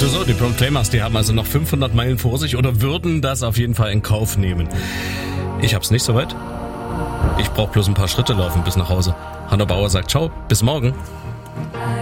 Du so, die Proclaimers, die haben also noch 500 Meilen vor sich oder würden das auf jeden Fall in Kauf nehmen. Ich hab's nicht so weit. Ich brauche bloß ein paar Schritte laufen bis nach Hause. Hanno Bauer sagt ciao, bis morgen.